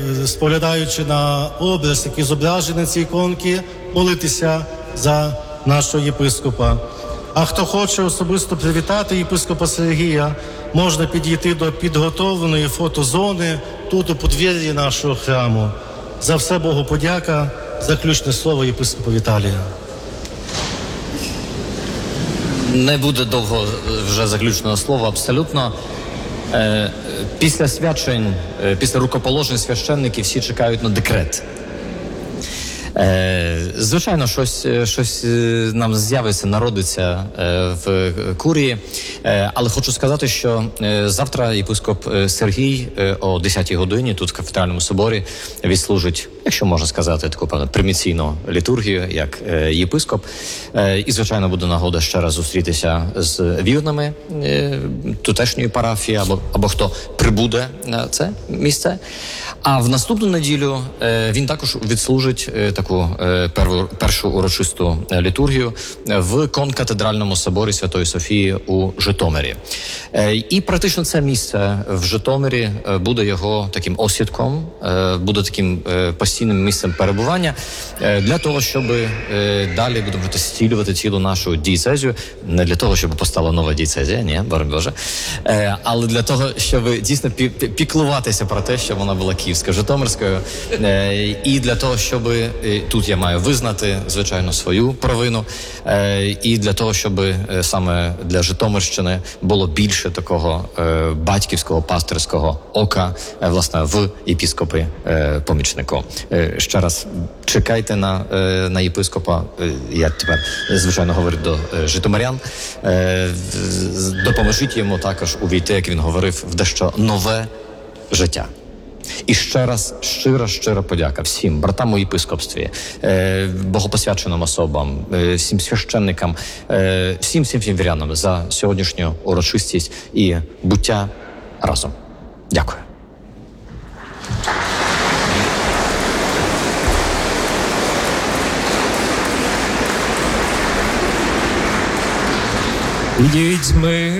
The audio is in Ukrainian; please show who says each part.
Speaker 1: споглядаючи на образ, який зображений на цій іконці, молитися за нашого єпископа. А хто хоче особисто привітати єпископа Сергія, можна підійти до підготовленої фотозони тут у подвір'ї нашого храму. За все Богу подяка. Заключне слово єпископа Віталія.
Speaker 2: Не буде довго вже заключного слова, абсолютно. Після свячень, після рукоположень священників всі чекають на декрет. Звичайно, щось нам з'явиться, народиться в курії, але хочу сказати, що завтра єпископ Сергій о 10-й годині тут в кафедральному соборі відслужить, якщо можна сказати, таку приміційну літургію, як єпископ. І, звичайно, буде нагода ще раз зустрітися з вірними тутешньої парафії, або хто прибуде на це місце. А в наступну неділю він також відслужить таку першу урочисту літургію в конкатедральному соборі Святої Софії у Житомирі. І практично це місце в Житомирі буде його таким осідком, буде таким постійним місцем перебування для того, щоб далі, будемо говорити, зцілювати цілу нашу дієцезію. Не для того, щоб постала нова дієцезія, ні, боронь Боже, але для того, щоб дійсно піклуватися про те, щоб вона була Київсько-Житомирською, і для того, щоб тут я маю визнати, звичайно, свою провину, і для того, щоб саме для Житомирщини було більше такого батьківського, пастирського ока, власне, в єпископи-помічнику. Ще раз чекайте на єпископа. Я тепер, звичайно, говорю до житомирян. Допоможіть йому також увійти, як він говорив, в дещо нове життя. І ще раз щира подяка всім братам у єпископстві, богопосвяченим особам, всім священникам, всім вірянам за сьогоднішню урочистість і буття разом. Дякую.
Speaker 3: Дітьми